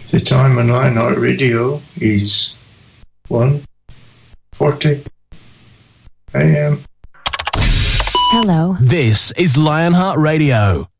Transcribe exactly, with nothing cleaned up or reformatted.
The time on Lionheart Radio is one forty a m. Hello. This is Lionheart Radio.